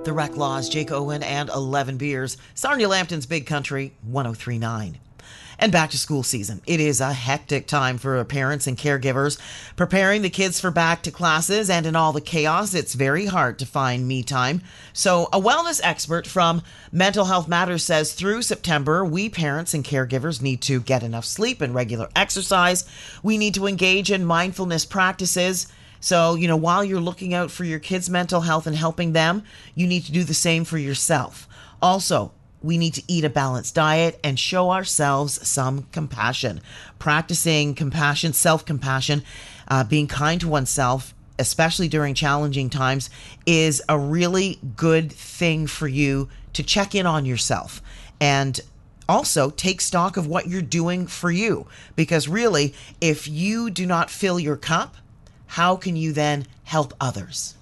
The Rec Laws, Jake Owen and 11 Beers, Sarnia Lambton's Big Country 103.9. And back to school season. It is a hectic time for parents and caregivers preparing the kids for back to classes, and in all the chaos, it's very hard to find me time. So a wellness expert from Mental Health Matters says through September, we parents and caregivers need to get enough sleep and regular exercise. We need to engage in mindfulness practices. So, while you're looking out for your kids' mental health and helping them, you need to do the same for yourself. Also, we need to eat a balanced diet and show ourselves some compassion. Practicing compassion, self-compassion, being kind to oneself, especially during challenging times, is a really good thing for you to check in on yourself. And also take stock of what you're doing for you. Because really, if you do not fill your cup, how can you then help others?